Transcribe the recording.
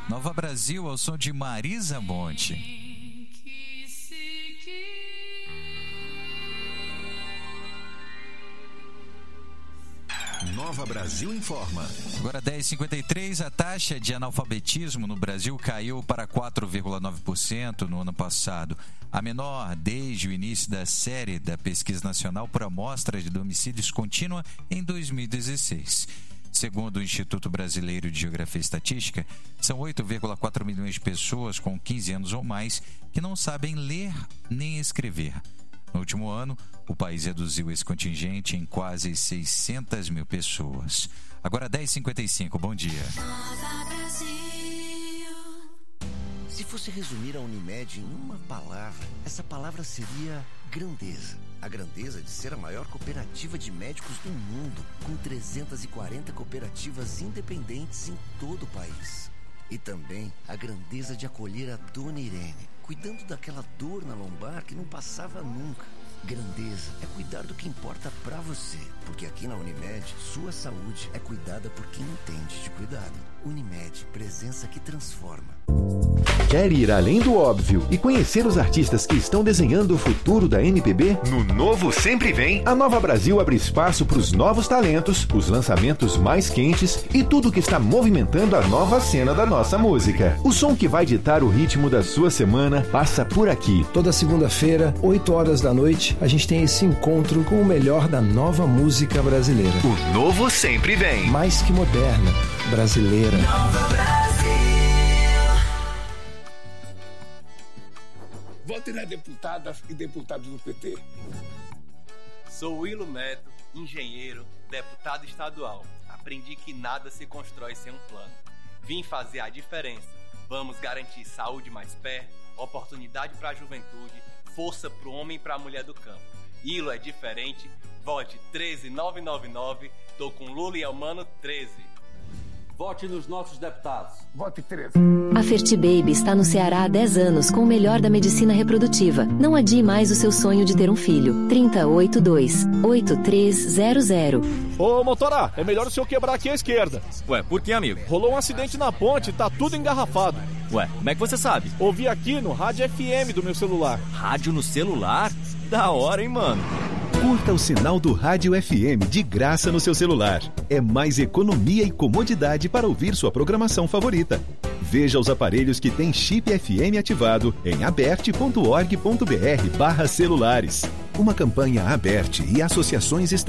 Nova Brasil ao som de Marisa Monte. Nova Brasil informa. Agora 10h53, a taxa de analfabetismo no Brasil caiu para 4,9% no ano passado. A menor desde o início da série da Pesquisa Nacional por Amostra de Domicílios Contínua em 2016. Segundo o Instituto Brasileiro de Geografia e Estatística, são 8,4 milhões de pessoas com 15 anos ou mais que não sabem ler nem escrever. No último ano, o país reduziu esse contingente em quase 600 mil pessoas. Agora 10h55, bom dia. Se fosse resumir a Unimed em uma palavra, essa palavra seria grandeza. A grandeza de ser a maior cooperativa de médicos do mundo, com 340 cooperativas independentes em todo o país. E também a grandeza de acolher a Dona Irene, cuidando daquela dor na lombar que não passava nunca. Grandeza é cuidar do que importa pra você, porque aqui na Unimed, sua saúde é cuidada por quem entende de cuidado. Unimed, presença que transforma. Quer ir além do óbvio e conhecer os artistas que estão desenhando o futuro da MPB? No Novo Sempre Vem, a Nova Brasil abre espaço para os novos talentos, os lançamentos mais quentes e tudo que está movimentando a nova cena da nossa música. O som que vai ditar o ritmo da sua semana passa por aqui. Toda segunda-feira, 8 horas da noite, a gente tem esse encontro com o melhor da nova música brasileira. O Novo Sempre Vem. Mais que moderna, brasileira. Nova Brasil. Vote nas deputadas e deputados do PT. Sou Willo Neto, engenheiro, deputado estadual. Aprendi que nada se constrói sem um plano. Vim fazer a diferença. Vamos garantir saúde mais perto, oportunidade para a juventude, força para o homem e para a mulher do campo. Willo é diferente. Vote 13999. Tô com Lula e Elmano 13. Vote nos nossos deputados. Vote 13. A Fertibaby está no Ceará há 10 anos com o melhor da medicina reprodutiva. Não adie mais o seu sonho de ter um filho. 3082-8300. Ô, motora, é melhor o senhor quebrar aqui à esquerda. Ué, por que, amigo? Rolou um acidente na ponte e tá tudo engarrafado. Ué, como é que você sabe? Ouvi aqui no rádio FM do meu celular. Rádio no celular? Da hora, hein, mano? Curta o sinal do Rádio FM de graça no seu celular. É mais economia e comodidade para ouvir sua programação favorita. Veja os aparelhos que têm chip FM ativado em aberte.org.br/celulares. Uma campanha Aberte e associações